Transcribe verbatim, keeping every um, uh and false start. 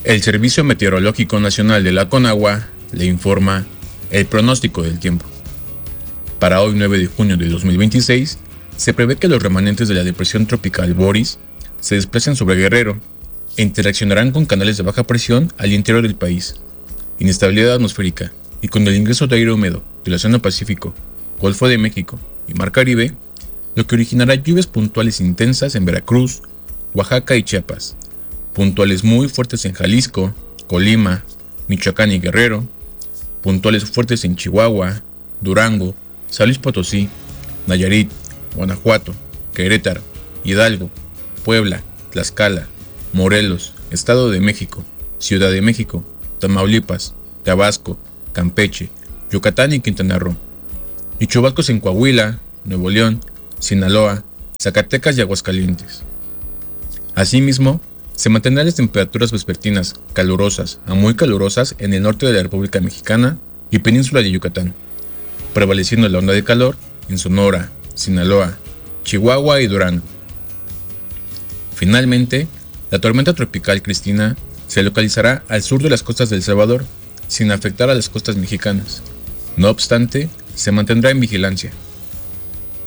El Servicio Meteorológico Nacional de la Conagua le informa el pronóstico del tiempo. Para hoy nueve de junio de dos mil veintiséis, se prevé que los remanentes de la depresión tropical Boris se desplacen sobre Guerrero e interaccionarán con canales de baja presión al interior del país, inestabilidad atmosférica y con el ingreso de aire húmedo del Océano Pacífico, Golfo de México y Mar Caribe, lo que originará lluvias puntuales intensas en Veracruz, Oaxaca y Chiapas, puntuales muy fuertes en Jalisco, Colima, Michoacán y Guerrero, puntuales fuertes en Chihuahua, Durango, San Luis Potosí, Nayarit, Guanajuato, Querétaro, Hidalgo, Puebla, Tlaxcala, Morelos, Estado de México, Ciudad de México, Tamaulipas, Tabasco, Campeche, Yucatán y Quintana Roo, y chubascos en Coahuila, Nuevo León, Sinaloa, Zacatecas y Aguascalientes. Asimismo, se mantendrán las temperaturas vespertinas calurosas a muy calurosas en el norte de la República Mexicana y península de Yucatán, prevaleciendo la onda de calor en Sonora, Sinaloa, Chihuahua y Durango. Finalmente, la tormenta tropical Cristina se localizará al sur de las costas de El Salvador, sin afectar a las costas mexicanas. No obstante, se mantendrá en vigilancia.